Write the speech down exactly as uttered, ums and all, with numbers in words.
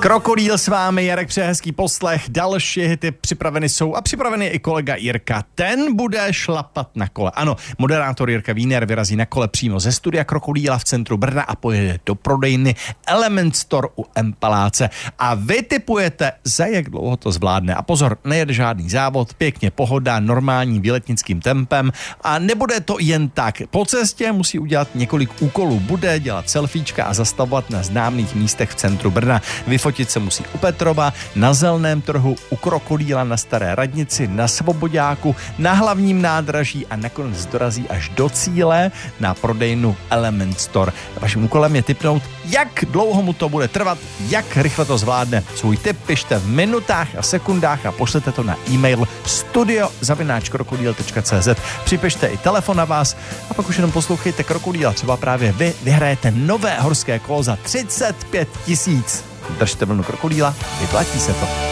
Krokodýl s vámi, Jarek přeje hezký poslech, další hity připraveny jsou a připravený je i kolega Jirka. Ten bude šlapat na kole. Ano, moderátor Jirka Wiener vyrazí na kole přímo ze studia Krokodýla v centru Brna a pojede do prodejny Element Store u Empaláce. A vy tipujete, za jak dlouho to zvládne. A pozor, nejede žádný závod, pěkně pohoda, normálním výletnickým tempem a nebude to jen tak. Po cestě musí udělat několik úkolů. Bude dělat selfiečka a zastavovat na známých místech v centru Brna. Vyfotit se musí u Petrova, na Zeleném trhu, u Krokodýla, na Staré radnici, na Svoboďáku, na hlavním nádraží a nakonec dorazí až do cíle na prodejnu Element Store. Vaším úkolem je tipnout, jak dlouho mu to bude trvat, jak rychle to zvládne. Svůj tip pište v minutách a sekundách a pošlete to na e-mail studio zavináč krokodýl tečka cé zet. Připište i telefon na vás a pak už jenom poslouchejte Krokodýla. Třeba právě vy vyhrajete nové horské kolo za třicet pět tisíc. Držte vlnu Krokodýla, vyplatí se to.